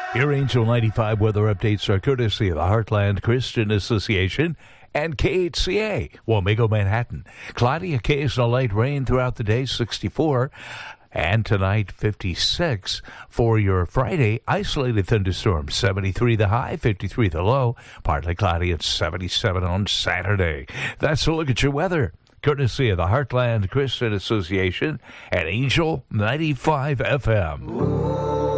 Your Angel 95 weather updates are courtesy of the Heartland Christian Association and KHCA, Wamego, Manhattan. Cloudy, occasional light rain throughout the day, 64. And tonight, 56. For your Friday, isolated thunderstorms, 73 the high, 53 the low. Partly cloudy at 77 on Saturday. That's a look at your weather. Courtesy of the Heartland Christian Association and Angel 95 FM.